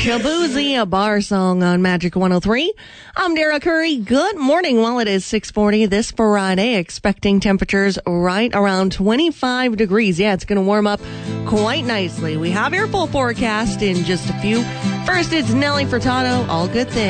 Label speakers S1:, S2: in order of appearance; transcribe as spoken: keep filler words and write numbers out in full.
S1: Shaboozey, a bar song on Magic one oh three. I'm Dara Curry. Good morning. Well, it is six forty this Friday, expecting temperatures right around twenty-five degrees. Yeah, it's going to warm up quite nicely. We have your full forecast in just a few. First, it's Nelly Furtado. All good things.